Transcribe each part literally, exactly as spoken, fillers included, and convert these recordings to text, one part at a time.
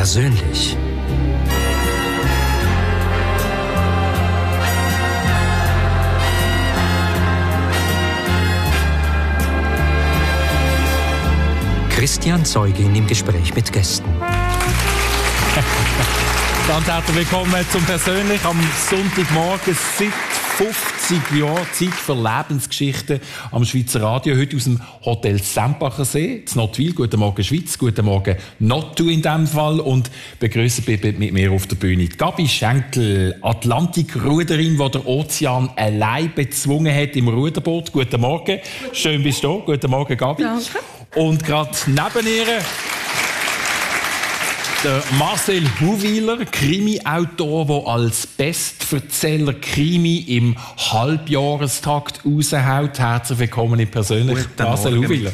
Persönlich. Christian Zeugin im Gespräch mit Gästen. Ganz herzlich willkommen zum Persönlich am Sonntagmorgen seit fünfzig Jahren Zeit für Lebensgeschichten am Schweizer Radio. Heute aus dem Hotel Sempacher See, in Notwil. Guten Morgen Schweiz, guten Morgen Nottu in diesem Fall. Und begrüßen mit mir auf der Bühne Gabi Schenkel, Atlantikruderin, die der Ozean allein bezwungen hat im Ruderboot. Guten Morgen, schön bist du da. Guten Morgen Gabi. Danke. Und gerade neben ihr der Marcel Huwiler, Krimi-Autor, der als Bestverzähler Krimi im Halbjahrestakt raushaut. Herzlich willkommen in persönlich, Guten Marcel Morgen. Huwiler.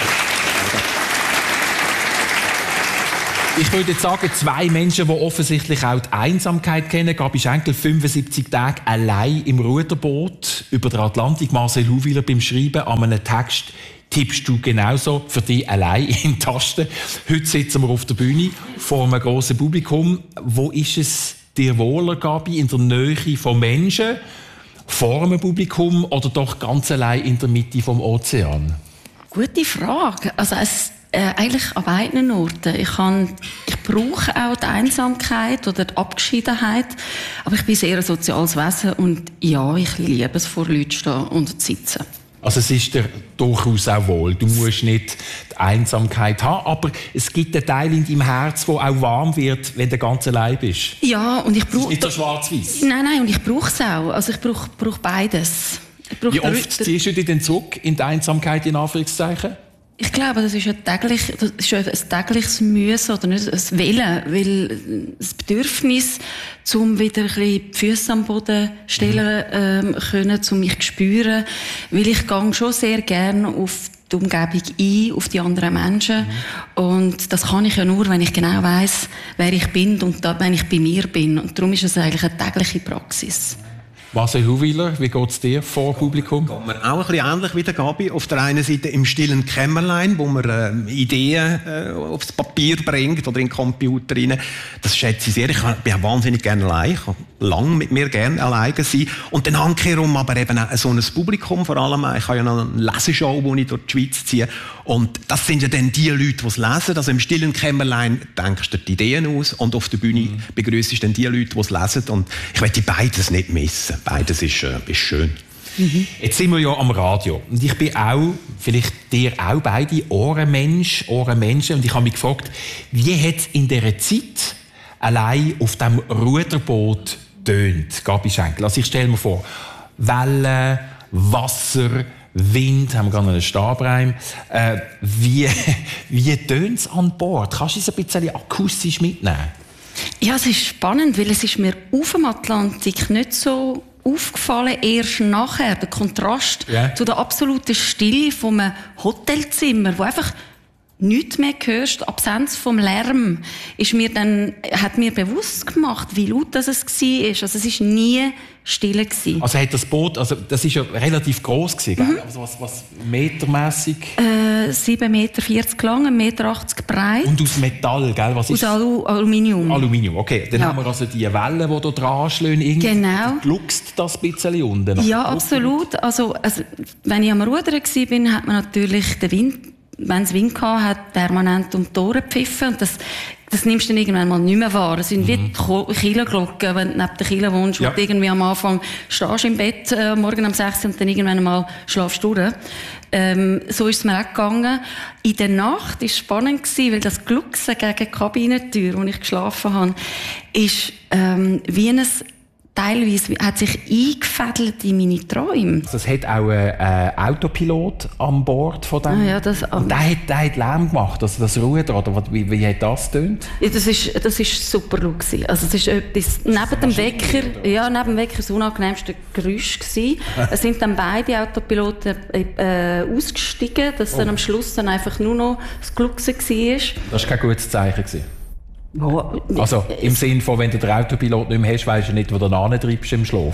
Ich würde jetzt sagen, zwei Menschen, die offensichtlich auch die Einsamkeit kennen. Gabi Schenkel, fünfundsiebzig Tage allein im Ruderboot über den Atlantik. Marcel Huwiler beim Schreiben an einem Text. Tippst du genauso für dich allein in Tasten? Heute sitzen wir auf der Bühne vor einem grossen Publikum. Wo ist es dir wohler, Gabi? In der Nähe von Menschen, vor einem Publikum oder doch ganz allein in der Mitte vom Ozean? Gute Frage. Also es, äh, eigentlich an beiden Orten. Ich, kann, ich brauche auch die Einsamkeit oder die Abgeschiedenheit, aber ich bin sehr ein soziales Wesen und ja, ich liebe es, vor Leuten zu stehen und zu sitzen. Also es ist dir durchaus auch wohl. Du musst nicht die Einsamkeit haben, aber es gibt einen Teil in deinem Herz, der auch warm wird, wenn du ganz allein bist. Ja, und ich brauche... Nicht so schwarz-weiß. Nein, nein, und ich brauche es auch. Also ich brauche, brauche beides. Ich brauche Wie oft ziehst du dich denn zurück in die Einsamkeit, in Anführungszeichen? Ich glaube, das ist ein, täglich, das ist ein tägliches Müssen oder nicht ein Willen, weil das Bedürfnis, um wieder ein bisschen die Füße am Boden stellen ähm, können, um mich zu spüren, weil ich gehe schon sehr gerne auf die Umgebung ein, auf die anderen Menschen mhm. und das kann ich ja nur, wenn ich genau weiss, wer ich bin und da, wenn ich bei mir bin und darum ist es eigentlich eine tägliche Praxis. Marcel Huwiler, wie geht es dir vor Publikum? Geht mir auch ein bisschen ähnlich wie der Gabi. Auf der einen Seite im stillen Kämmerlein, wo man äh, Ideen äh, aufs Papier bringt oder in den Computer rein. Das schätze ich sehr. Ich bin auch wahnsinnig gerne allein. Ich kann lange mit mir gerne alleine sein. Und dann handkehrum aber eben auch so ein Publikum vor allem. Ich habe ja noch eine Leseshow, die ich durch die Schweiz ziehe. Und das sind ja dann die Leute, die es lesen. Also im stillen Kämmerlein denkst du die Ideen aus und auf der Bühne mhm. begrüßt du dann die Leute, die es lesen. Und ich möchte beides nicht missen. Beides ist, äh, ist schön. Mhm. Jetzt sind wir ja am Radio. Und ich bin auch, vielleicht dir auch beide, Ohrenmensch, Ohrenmenschen. Und ich habe mich gefragt, wie hat es in dieser Zeit allein auf dem Ruderboot tönt, Gabi Schenkel? Also ich stelle mir vor, Wellen, Wasser, Wind, haben wir gerade einen Stabreim. Äh, wie wie tönt es an Bord? Kannst du es ein bisschen akustisch mitnehmen? Ja, es ist spannend, weil es ist mir auf dem Atlantik nicht so aufgefallen, erst nachher, der Kontrast yeah. zu der absoluten Stille vom Hotelzimmer, wo einfach nichts mehr hörst, die Absenz vom Lärm, ist mir dann, hat mir bewusst gemacht, wie laut das es war. Also es war nie still gewesen. Also hat das Boot, also das ist ja relativ gross gewesen, mhm. also was, was metermässig? Äh, sieben Meter vierzig lang, ein Meter achtzig breit. Und aus Metall, gell? Was aus ist? Alu- Aluminium. Aluminium, okay. Dann ja. haben wir also die Wellen, die hier dran schlagen. Genau. Gluckst das ein bisschen unten? Ja, absolut. Also, also, wenn ich am Rudern war, hat man natürlich den Wind, wenn es Wind hatte, hat permanent um die Ohren gepfiffen. Und das, das nimmst du dann irgendwann mal nicht mehr wahr. Es sind mhm. wie die Kirchenglocken, wenn du neben der Kirche wohnst ja. und irgendwie am Anfang stehst im Bett, äh, morgen um sechs und dann irgendwann mal schlafst du durch. Ähm, so ist es mir auch gegangen. In der Nacht war es spannend, weil das Glucksen gegen die Kabinentür, wo ich geschlafen habe, ist ähm, wie ein teilweise hat sich eingefädelt in meine Träume. Das hat auch ein Autopilot an Bord von dem. Ah, ja, das, und der hat, der hat Lärm gemacht, also das Ruder, oder wie, wie hat das getönt? Ja, das ist, das ist super laut gewesen. Also es ist etwas, neben dem Wecker, ja, neben dem Wecker das unangenehmste Geräusch gewesen. Es sind dann beide Autopiloten äh, ausgestiegen, dass oh. dann am Schluss dann einfach nur noch das Glucksen war. Das war kein gutes Zeichen gewesen. Oh, also im Sinne von, wenn du den Autopilot nicht mehr hast, weisst du nicht, wo du hintreibst im Schlaf.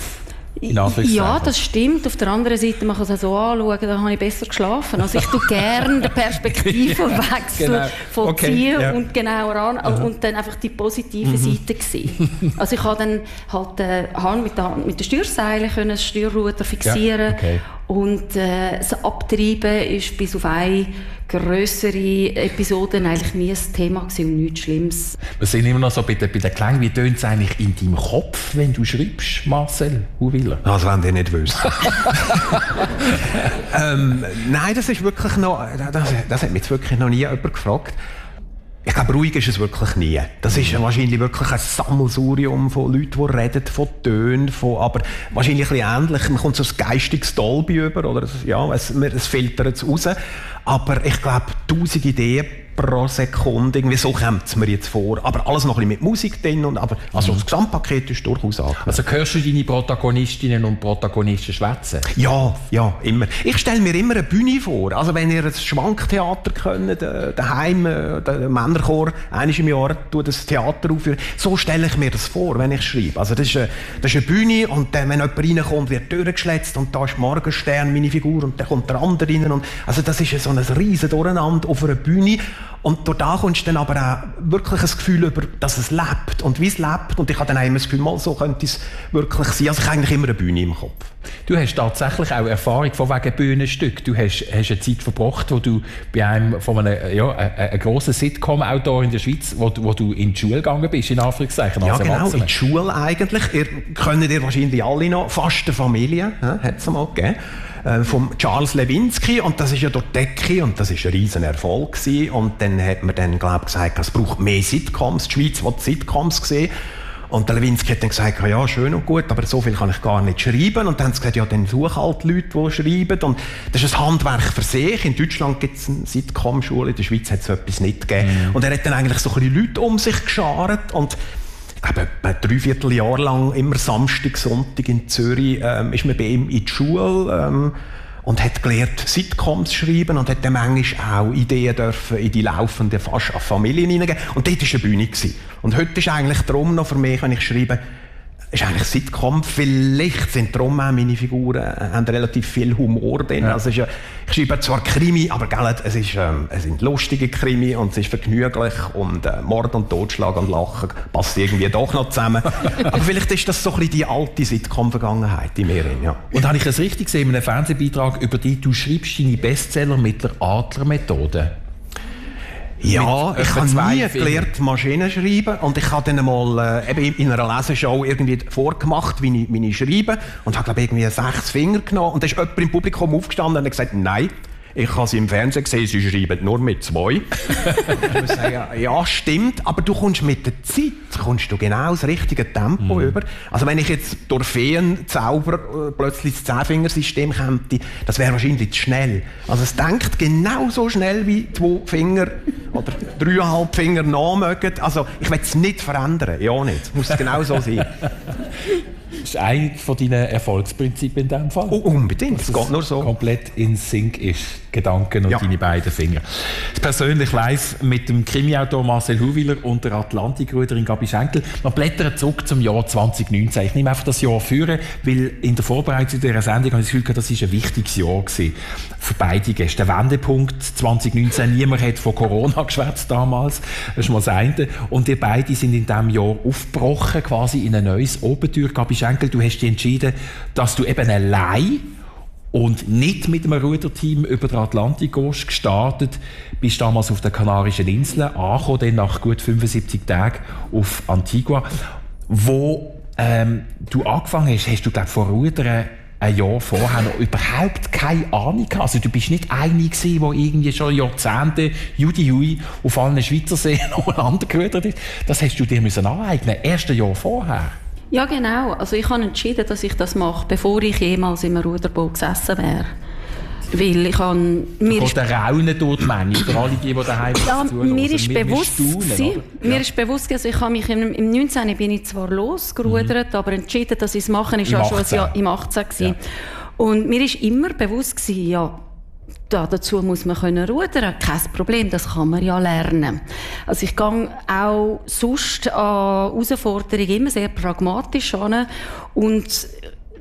Ja, das stimmt. Auf der anderen Seite, man kann es auch so anschauen, da habe ich besser geschlafen. Also ich tue gerne den Perspektivenwechsel genau. von okay. Ziehen ja. und genauer an Aha. und dann einfach die positive mhm. Seite sehen. Also ich habe dann halt äh, mit, der, mit den Steuerseilen können das Steuerruder fixieren ja. okay. und äh, das Abtreiben ist bis auf eine grössere Episoden eigentlich nie ein Thema gewesen und nichts Schlimmes. Wir sind immer noch so bei den, bei den Klängen. Wie tönt es eigentlich in deinem Kopf, wenn du schreibst, Marcel Huwiler? Das wollen die nicht wissen. ähm, nein, das ist wirklich noch, das, das hat mich jetzt wirklich noch nie jemand gefragt. Ich glaube, ruhig ist es wirklich nie. Das ist wahrscheinlich wirklich ein Sammelsurium von Leuten, die reden, von Tönen, von, aber wahrscheinlich ein bisschen ähnlich. Man kommt so ein geistiges Dolby über, oder ja, es, es filtert es raus. Aber ich glaube, tausend Ideen pro Sekunde, irgendwie so kommt es mir jetzt vor. Aber alles noch ein bisschen mit Musik drin. Und, aber, also das Gesamtpaket ist durchaus angenehm. Also hörst du deine Protagonistinnen und Protagonisten schwätzen? Ja, ja, immer. Ich stelle mir immer eine Bühne vor. Also wenn ihr ein Schwanktheater könnt, daheim, der Männerchor, einmal im Jahr tut das Theater aufführen. So stelle ich mir das vor, wenn ich schreibe. Also das ist eine, das ist eine Bühne und dann, wenn jemand reinkommt, wird durchgeschletzt und da ist Morgenstern, meine Figur, und dann kommt der andere rein. Und, also das ist so ein riesen Durcheinander auf einer Bühne. Und dort kommst du dann aber auch wirklich ein Gefühl über, dass es lebt und wie es lebt. Und ich habe dann auch immer das Gefühl, mal so könnte es wirklich sein. Also ich habe eigentlich immer eine Bühne im Kopf. Du hast tatsächlich auch Erfahrung von wegen Bühnenstück. Du hast, hast eine Zeit verbracht, wo du bei einem von einem, ja, einem grossen Sitcom-Autor in der Schweiz, wo, wo du in die Schule gegangen bist, in Anführungszeichen. Ja, genau, Erwachsene. In die Schule eigentlich. Ihr kennt ihr wahrscheinlich alle noch. Fast eine Familie, hat es mal gegeben. Von Charles Lewinsky, und das ist ja dort Decke und das ist ein riesen Erfolg gewesen. Und dann hat man dann, glaube ich, gesagt, es braucht mehr Sitcoms, die Schweiz will Sitcoms sehen. Und der Lewinsky hat dann gesagt, ja, schön und gut, aber so viel kann ich gar nicht schreiben. Und dann haben sie gesagt, ja, dann such halt Leute, die schreiben. Und das ist ein Handwerk für sich. In Deutschland gibt es eine Sitcom-Schule, in der Schweiz hat es so etwas nicht gegeben. Mhm. Und er hat dann eigentlich so ein bisschen Leute um sich geschart und ich glaube, etwa drei Vierteljahr lang, immer Samstag, Sonntag in Zürich, ähm, ist man bei ihm in die Schule ähm, und hat gelernt, Sitcoms schreiben und hat dann manchmal auch Ideen dürfen in die laufenden fast Familien hineingeben. Und dort war eine Bühne gewesen. Und heute ist eigentlich darum noch für mich, wenn ich schreibe, ist eigentlich Sitcom. Vielleicht sind darum auch meine Figuren haben relativ viel Humor drin. Ja. Also ist ja, ich schreibe zwar Krimi, aber gell, es, ist, ähm, es sind lustige Krimi und es ist vergnüglich und äh, Mord und Totschlag und Lachen passt irgendwie doch noch zusammen. Aber vielleicht ist das so ein bisschen die alte Sitcom-Vergangenheit in mir. Ja. Und habe ich es richtig gesehen in einem Fernsehbeitrag über die, du schreibst deine Bestseller mit der Adler-Methode? Ja, ich habe nie gelernt, Maschinen schreiben und ich habe dann mal äh, eben in einer Leseshow irgendwie vorgemacht, wie ich, wie ich schreibe und habe glaube irgendwie sechs Finger genommen und da ist jemand im Publikum aufgestanden und hat gesagt, nein, ich habe sie im Fernsehen gesehen, sie schreiben nur mit zwei. Ich muss sagen, ja, stimmt, aber du kommst mit der Zeit kommst du genau das richtige Tempo mm. über. Also wenn ich jetzt durch Feenzauber äh, plötzlich das Zehnfingersystem käme, das wäre wahrscheinlich zu schnell. Also es denkt genauso schnell wie zwei Finger oder dreieinhalb Finger nachmögen. Also ich will es nicht verändern, ja nicht. Es muss genau so sein. Das ist eines von deinen Erfolgsprinzipien in diesem Fall. Oh, unbedingt, es geht nur so. Komplett in Sync ist, Gedanken und ja. deine beiden Finger. Das persönlich live mit dem Krimiautor Marcel Huwiler und der Atlantikruderin Gabi Schenkel. Wir blättern zurück zum Jahr zwanzig neunzehn. Ich nehme einfach das Jahr führen, weil in der Vorbereitung dieser Sendung habe ich das Gefühl, das war ein wichtiges Jahr gewesen für beide Gäste. Der Wendepunkt zwanzig neunzehn, niemand hat von Corona geschwätzt damals, das ist mal das eine. Und ihr beide sind in diesem Jahr aufgebrochen, quasi in ein neues Abenteuer. Gabi Schenkel, du hast dich entschieden, dass du eben allein und nicht mit einem Ruderteam über den Atlantik gehst, gestartet, bist damals auf den Kanarischen Inseln, angekommen, dann nach gut fünfundsiebzig Tagen auf Antigua. Wo ähm, du angefangen hast, hast du, glaube ich, vor Rudern ein Jahr vorher noch überhaupt keine Ahnung gehabt. Also du bist nicht einer gewesen, der irgendwie schon Jahrzehnte Judy Hui auf allen Schweizer Seen umeinander gerudert ist. Das hast du dir müssen aneignen, erst ein Jahr vorher. Ja, genau. Also ich habe entschieden, dass ich das mache, bevor ich jemals in einem Ruderboot gesessen wäre. Weil ich habe... Mir ist der Raunen durch die Menge, für alle die, die daheim ja, zuhören. Mir ist mir bewusst gewesen, mir ja. ist bewusst also ich habe mich im, im neunzehn bin ich zwar losgerudert, mhm. aber entschieden, dass ich es mache, ist ja schon ein Jahr im achtzehn gewesen. Ja. Und mir ist immer bewusst gewesen, ja, da, dazu muss man können rudern, kein Problem, das kann man ja lernen. Also ich gehe auch sonst an Herausforderungen immer sehr pragmatisch an und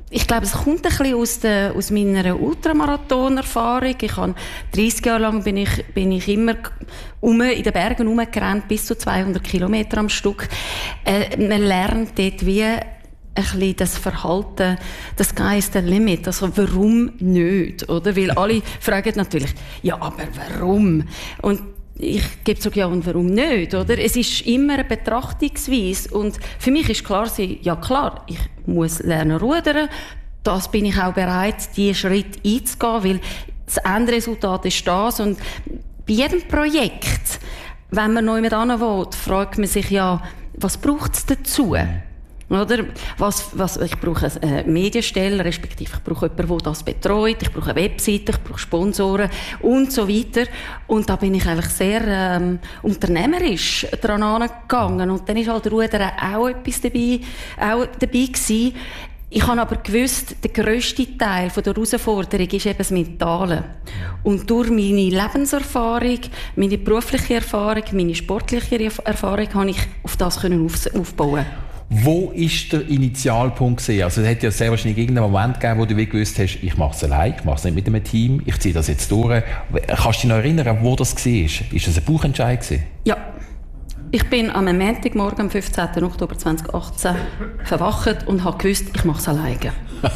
ich glaube, es kommt ein bisschen aus, der, aus meiner Ultramarathon-Erfahrung. Ich habe dreissig Jahre lang bin ich, bin ich immer um, in den Bergen rumgerannt, bis zu zweihundert Kilometer am Stück. Äh, man lernt dort wie ein bisschen das Verhalten, das Sky is the limit. Also, warum nicht? Oder? Weil alle fragen natürlich, ja, aber warum? Und ich gebe so, ja, und warum nicht, oder? Es ist immer eine Betrachtungsweise. Und für mich ist klar, ja klar, ich muss lernen rudern. Das bin ich auch bereit, diesen Schritt einzugehen, weil das Endresultat ist das. Und bei jedem Projekt, wenn man neu mit hin will, fragt man sich ja, was braucht es dazu? Oder? Was, was, ich brauche eine Medienstelle, respektive ich brauche jemanden, der das betreut, ich brauche eine Webseite, ich brauche Sponsoren und so weiter. Und da bin ich eigentlich sehr ähm, unternehmerisch dran angegangen. Und dann ist halt Rudern auch etwas dabei, auch dabei gewesen. Ich habe aber gewusst, der grösste Teil der Herausforderung ist eben das Mentale. Und durch meine Lebenserfahrung, meine berufliche Erfahrung, meine sportliche Erfahrung, habe ich auf das aufbauen. Wo ist der Initialpunkt gewesen? Also es hat ja sehr wahrscheinlich irgendeinen Moment gegeben, wo du gewusst hast, ich mache es allein, ich mache es nicht mit einem Team, ich ziehe das jetzt durch. Kannst du dich noch erinnern, wo das war? Ist das ein Bauchentscheid gewesen? Ja. Ich bin am Montagmorgen, am fünfzehnten Oktober zweitausendachtzehn, verwacht und habe gewusst, ich mache es alleine.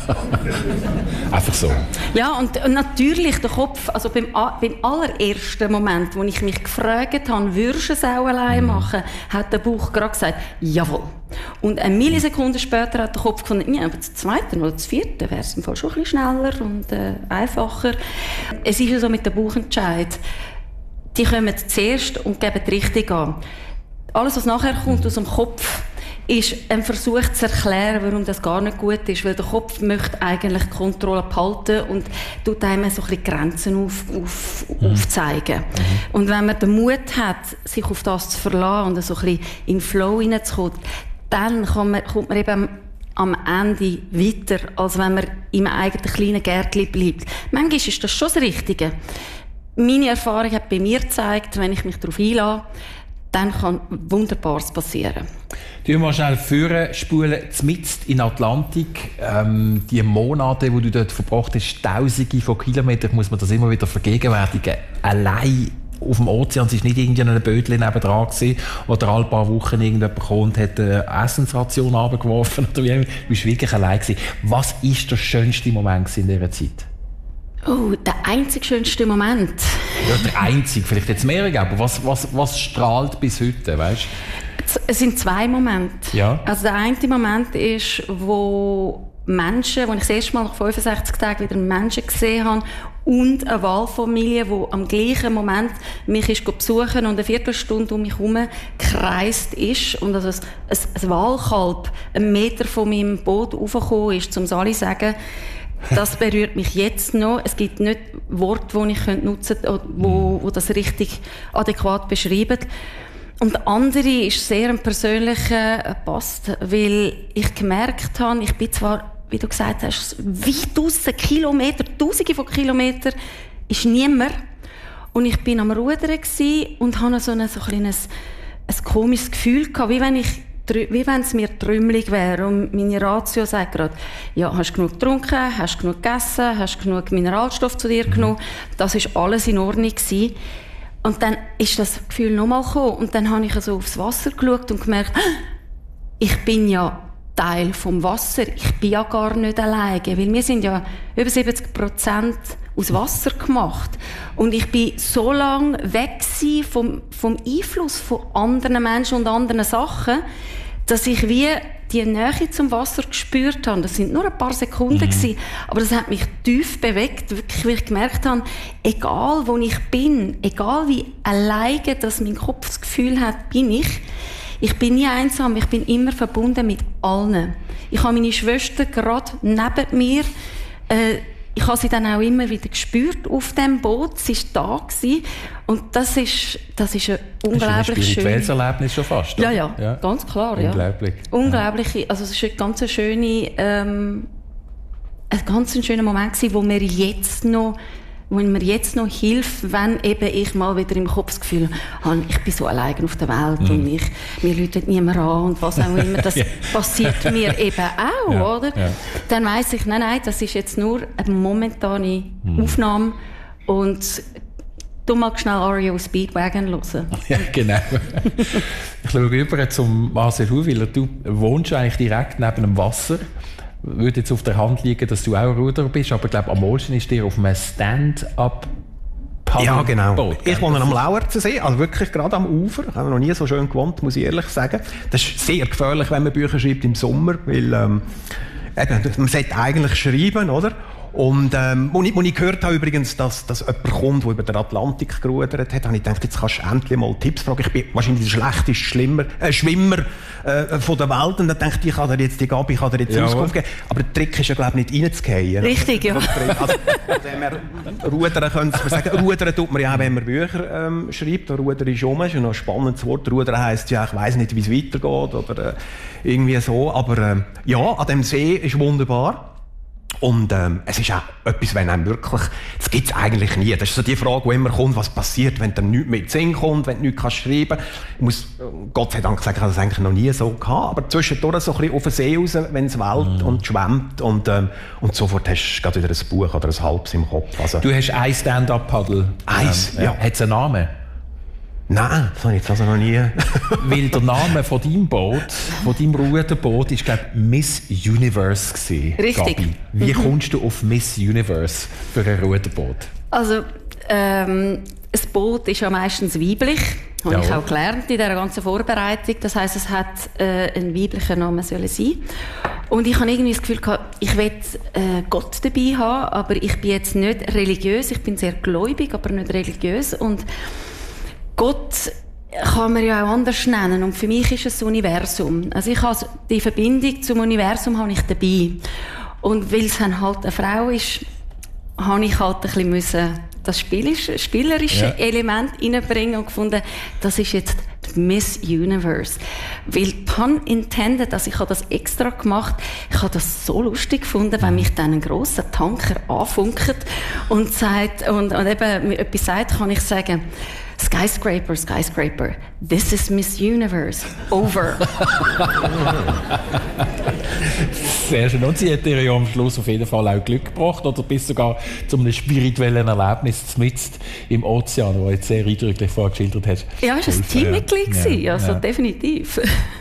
Einfach so? Ja, und, und natürlich der Kopf, also beim, beim allerersten Moment, wo ich mich gefragt habe, würdest du es auch alleine machen, hat der Bauch gerade gesagt, jawohl. Und eine Millisekunde später hat der Kopf gefunden, ja, aber das zweite oder das vierte wäre es im Fall schon ein bisschen schneller und äh, einfacher. Es ist ja so mit dem Bauchentscheid, die kommen zuerst und geben die Richtung an. Alles, was nachher kommt aus dem Kopf, ist ein Versuch zu erklären, warum das gar nicht gut ist. Weil der Kopf möchte eigentlich die Kontrolle behalten und tut einem so ein bisschen Grenzen auf, auf, mhm. aufzeigen. Mhm. Und wenn man den Mut hat, sich auf das zu verlassen und so ein bisschen in den Flow hineinzukommen, dann kann man, kommt man eben am Ende weiter, als wenn man im eigenen kleinen Gärtchen bleibt. Manchmal ist das schon das Richtige. Meine Erfahrung hat bei mir gezeigt, wenn ich mich darauf einlasse, dann kann Wunderbares passieren. Du mal schnell führen, spulen mitten in den Atlantik. Ähm, die Monate, die du dort verbracht hast, Tausende von Kilometern, muss man das immer wieder vergegenwärtigen. Allein auf dem Ozean, es war nicht irgendein Bötchen nebendran gewesen, oder alle paar Wochen irgendjemand kam und hat eine Essensration runtergeworfen. Du warst wirklich allein gewesen. Was war der schönste Moment in dieser Zeit? Oh, der einzig schönste Moment. Ja, der einzige, vielleicht jetzt mehrere, aber was, was, was strahlt bis heute, weißt? Es sind zwei Momente. Ja. Also der eine Moment ist, wo Menschen, wo ich das erste Mal nach fünfundsechzig Tagen wieder Menschen gesehen habe und eine Walfamilie, die am gleichen Moment mich ist besuchen und eine Viertelstunde um mich herum gekreist ist und also ein, ein Walkalb einen Meter von meinem Boot raufgekommen ist, um es alle zu sagen, das berührt mich jetzt noch. Es gibt nicht Worte, die ich nutzen könnte, wo, wo das richtig adäquat beschreiben. Und der andere ist sehr ein persönlicher Post, weil ich gemerkt habe, ich bin zwar, wie du gesagt hast, weit draussen, Kilometer, Tausende von Kilometern, ist niemand. Und ich bin am Rudern gsi und hatte so ein, so ein kleines, ein komisches Gefühl gehabt, wie wenn ich wie wenn es mir trümmelig wäre. Und meine Ratio sagt gerade, ja, hast du genug getrunken, hast du genug gegessen, hast du genug Mineralstoff zu dir genommen. Das war alles in Ordnung gewesen. Und dann ist das Gefühl nochmal gekommen. Und dann habe ich so aufs Wasser geschaut und gemerkt, ich bin ja Teil vom Wasser. Ich bin ja gar nicht alleine. Weil wir sind ja über siebzig Prozent aus Wasser gemacht. Und ich bin so lange weg vom, vom Einfluss von anderen Menschen und anderen Sachen, dass ich wie die Nähe zum Wasser gespürt habe. Das sind nur ein paar Sekunden mhm. gewesen, aber das hat mich tief bewegt, wirklich, weil ich gemerkt habe, egal wo ich bin, egal wie alleine dass mein Kopf das Gefühl hat, bin ich, ich bin nie einsam, ich bin immer verbunden mit allen. Ich habe meine Schwester gerade neben mir, äh, ich habe sie dann auch immer wieder gespürt auf dem Boot. Sie war da gewesen. Und das ist, das ist ein unglaublich schön. Das ist ein spirituelles Erlebnis schon fast. Ja, ja, ja, ganz klar. Unglaublich. Ja. Unglaublich. Also es war ein ganz schöne, ähm, ein ganz schöner Moment gewesen, wo mir jetzt noch wo mir jetzt noch hilft, wenn eben ich mal wieder im Kopf das Gefühl habe, ich bin so allein auf der Welt mm. und ich, mir läutet niemand an und was auch immer, das ja. passiert mir eben auch, ja. oder? Ja. Dann weiss ich, nein, nein, das ist jetzt nur eine momentane mm. Aufnahme und du magst schnell R E O Speedwagon hören. Ja, genau. Ich schaue rüber zum Marcel Huwiler. Du wohnst eigentlich direkt neben dem Wasser. Würde jetzt auf der Hand liegen, dass du auch Ruderer bist, aber ich glaube, am meisten ist dir auf einem Stand-up Ja, genau. Boot, ich wohne am Lauerzensee, also wirklich gerade am Ufer. Ich habe noch nie so schön gewohnt, muss ich ehrlich sagen. Das ist sehr gefährlich, wenn man Bücher schreibt im Sommer, weil ähm, eben, man sollte eigentlich schreiben, oder? Und ähm, als ich, ich gehört habe übrigens, dass, dass jemand kommt, der über den Atlantik gerudert hat, habe ich gedacht, jetzt kannst du endlich mal Tipps fragen. Ich bin wahrscheinlich der schlechteste Schlimmer, äh, Schwimmer äh, von der Welt. Und dann dachte ich, ich kann dir jetzt die Gabi, ich kann dir jetzt ja, Auskunft geben. Aber der Trick ist ja, glaube ich, nicht reinzugehen. Richtig, ja. Also, wir rudern, können wir sagen, rudern tut man ja auch, wenn man Bücher ähm, schreibt. Rudern ist um, ist ja noch ein spannendes Wort. Rudern heisst ja, ich weiss nicht, wie es weitergeht oder äh, irgendwie so. Aber äh, ja, an dem See ist wunderbar. Und ähm, es ist auch etwas, wenn einem wirklich, das gibt es eigentlich nie. Das ist so die Frage, die immer kommt, was passiert, wenn dann nichts mehr in den Sinn kommt, wenn du nichts kannst schreiben kannst. Ich muss Gott sei Dank sagen, ich habe das eigentlich noch nie so gehabt. Aber zwischendurch so ein bisschen auf den See raus, wenn es wellt mm. und schwemmt. Und, ähm, und sofort hast du gerade wieder ein Buch oder ein halbes im Kopf. Also, du hast ein Stand-up-Paddle. Eins, ähm, ja. Hat es einen Namen? Nein, das habe ich jetzt also noch nie. Weil der Name von deinem Boot, von deinem Ruderboot, ist, glaube ich, Miss Universe gewesen. Richtig. Gabi, wie mhm. kommst du auf Miss Universe für ein Ruderboot? Also, ähm, ein Boot ist ja meistens weiblich. Habe ja. ich auch gelernt in dieser ganzen Vorbereitung. Das heisst, es hat äh, einen weiblichen Namen sollen sein. Und ich habe irgendwie das Gefühl gehabt, ich will äh, Gott dabei haben, aber ich bin jetzt nicht religiös. Ich bin sehr gläubig, aber nicht religiös. Und Gott kann man ja auch anders nennen. Und für mich ist es das Universum. Also ich habe die Verbindung zum Universum habe ich dabei. Und weil es halt eine Frau ist, habe ich halt ein bisschen müssen das spielerische, spielerische ja. Element reinbringen und gefunden, das ist jetzt Miss Universe. Weil pun intended, also ich habe das extra gemacht, ich habe das so lustig gefunden, wenn mich dann ein grosser Tanker anfunkt und sagt, und, und eben etwas sagt, kann ich sagen, Skyscraper, Skyscraper, this is Miss Universe. Over. Sehr schön. Und sie hat dir ja am Schluss auf jeden Fall auch Glück gebracht oder bist sogar zu einem spirituellen Erlebnis mitten im Ozean, das du jetzt sehr eindrücklich vorgeschildert hast. Ja, es war ein Teammitglied, ja. also ja. definitiv.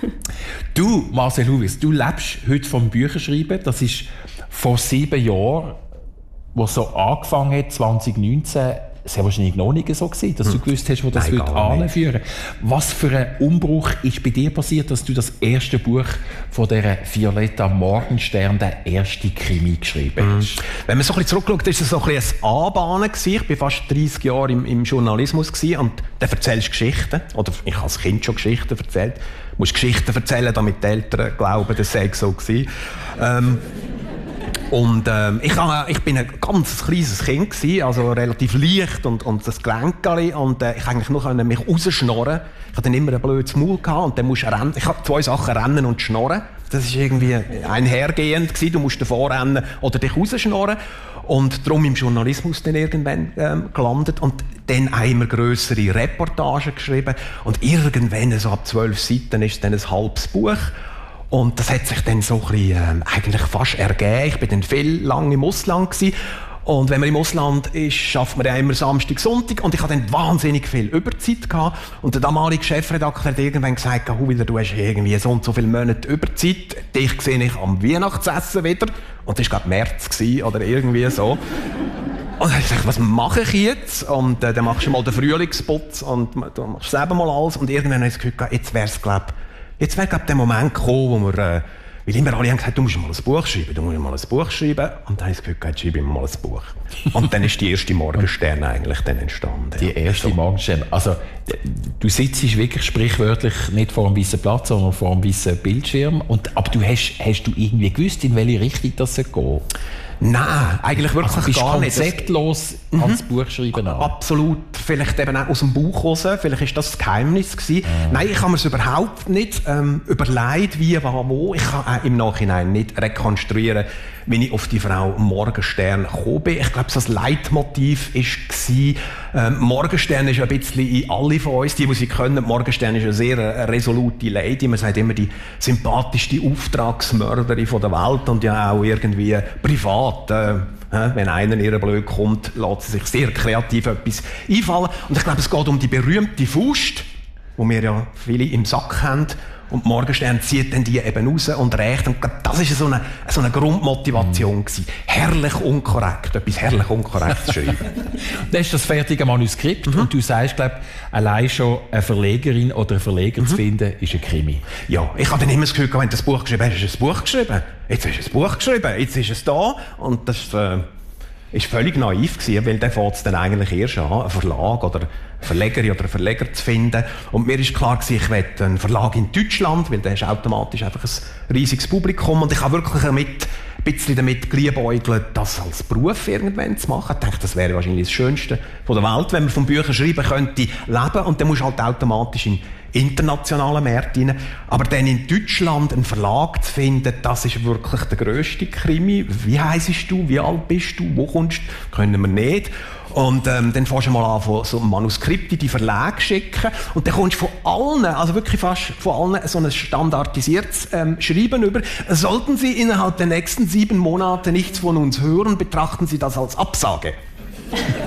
Du, Marcel Huwiler, du lebst heute vom Bücherschreiben. Das ist vor sieben Jahren, wo es so angefangen hat, zwanzig neunzehn, es war wahrscheinlich noch nicht so gewesen, dass du gewusst hast, wo das Nein, wird anführen. Was für ein Umbruch ist bei dir passiert, dass du das erste Buch von dieser Violetta Morgenstern, der erste Krimi, geschrieben hast? Mhm. Wenn man so ein bisschen zurückschaut, ist es so ein bisschen ein Anbahnen gewesen. Ich war fast dreissig Jahre im, im Journalismus gewesen und dann erzählst du Geschichten. Oder ich habe als Kind schon Geschichten erzählt. Du musst Geschichten erzählen, damit die Eltern glauben, das sei so gewesen. Ähm, Und ähm, ich, hab, ich bin ein ganz kleines Kind gewesen, also relativ leicht und, und das Gelenkchen und äh, ich eigentlich nur mich rausschnorren. Ich hatte dann immer ein blödes Maul gehabt und dann musst du rennen. Ich habe zwei Sachen, rennen und schnorren. Das ist irgendwie einhergehend gewesen. Du musst davor rennen oder dich rausschnorren. Und darum im Journalismus dann irgendwann ähm, gelandet und dann auch immer grössere Reportagen geschrieben und irgendwann so ab zwölf Seiten ist dann ein halbes Buch. Und das hat sich dann so ein bisschen, ähm, eigentlich fast ergeben. Ich war dann viel lange im Ausland gewesen. Und wenn man im Ausland ist, schafft man ja immer Samstag, Sonntag. Und ich hatte dann wahnsinnig viel Überzeit gehabt. Und der damalige Chefredakteur hat irgendwann gesagt, Huwiler, du hast irgendwie so und so viele Monate Überzeit. Dich sehe ich am Weihnachtsessen wieder. Und das war gerade März gewesen, oder irgendwie so. Und dann habe ich gesagt, was mache ich jetzt? Und äh, dann machst du mal den Frühlingsputz und du machst selber mal alles. Und irgendwann habe ich das Gefühl gehabt, jetzt wäre es, glaube ich, Jetzt wäre der Moment gekommen, wo wir, äh, weil immer alle haben gesagt, du musst mal ein Buch schreiben, du musst mal ein Buch schreiben. Und dann habe ich das Gefühl, jetzt schreibe ich mal ein Buch. Und dann ist die erste Morgenstern eigentlich dann entstanden. Die erste so. Morgenstern. Also, du sitzt wirklich sprichwörtlich nicht vor einem weißen Platz, sondern vor einem weißen Bildschirm. Und, aber du hast, hast du irgendwie gewusst, in welche Richtung das geht? Nein, eigentlich wirklich also bist gar nicht. Konzeptlos mhm. ans Buch schreiben an. Absolut. Vielleicht eben auch aus dem Bauch raus. Vielleicht ist das das Geheimnis gewesen. Ah. Nein, ich habe mir es überhaupt nicht ähm, überlegt, wie, was, wo. Ich kann auch im Nachhinein nicht rekonstruieren, wie ich auf die Frau Morgenstern gekommen bin. Ich glaube, das Leitmotiv war, ähm, Morgenstern ist ein bisschen in alle von uns, die, die sie können. Morgenstern ist eine sehr eine resolute Lady. Man sagt immer, die sympathischste Auftragsmörderin von der Welt und ja auch irgendwie privat. Äh, wenn einer in ihr blöd kommt, lässt sie sich sehr kreativ etwas einfallen. Und ich glaube, es geht um die berühmte Faust, die wir ja viele im Sack haben. Und Morgenstern zieht dann die eben raus und rächt. Und das war so eine, so eine Grundmotivation. Mhm. Herrlich unkorrekt, etwas herrlich unkorrekt zu schreiben. Das ist das fertige Manuskript. Mhm. Und du sagst, glaube allein schon eine Verlegerin oder einen Verleger mhm. zu finden, ist ein Krimi. Ja, ich habe dann immer das Gefühl, wenn du das Buch geschrieben hast, hast du ein Buch geschrieben. Jetzt hast du ein Buch geschrieben, jetzt ist es da. Und das äh, ist völlig naiv gewesen, weil dann fängt es dann eigentlich erst an, einen Verlag oder eine Verlegerin oder einen Verleger zu finden. Und mir ist klar gewesen, ich will einen Verlag in Deutschland, weil dann hast du automatisch einfach ein riesiges Publikum. Und ich habe wirklich damit, ein bisschen damit geliebäugelt, das als Beruf irgendwann zu machen. Ich dachte, das wäre wahrscheinlich das Schönste von der Welt, wenn man vom Bücher schreiben könnte, leben. Und dann musst du halt automatisch in internationalen Märkte rein. Aber dann in Deutschland einen Verlag zu finden, das ist wirklich der grösste Krimi. Wie heisst du? Wie alt bist du? Wo kommst du? Können wir nicht. Und ähm, dann fängst du mal an, von so Manuskripte in die Verlage schicken. Und dann kommst du von allen, also wirklich fast von allen, so ein standardisiertes ähm, Schreiben über. Sollten Sie innerhalb der nächsten sieben Monate nichts von uns hören, betrachten Sie das als Absage.